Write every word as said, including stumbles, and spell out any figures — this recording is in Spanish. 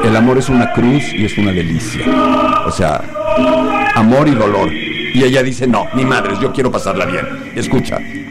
el amor es una cruz y es una delicia. O sea, amor y dolor. Y ella dice, no, ni madres, yo quiero pasarla bien. Escucha.